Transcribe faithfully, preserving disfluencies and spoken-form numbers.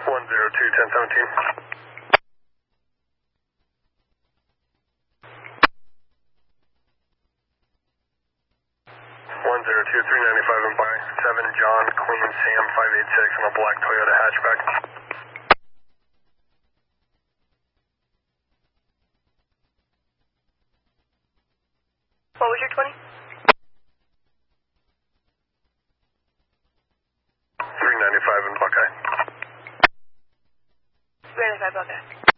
one zero two, ten seventeen. one zero two, three ninety-five and by seven John Queen Sam five eight six on a black Toyota hatchback. What was your twenty? three ninety-five and Buckeye. three ninety-five, okay.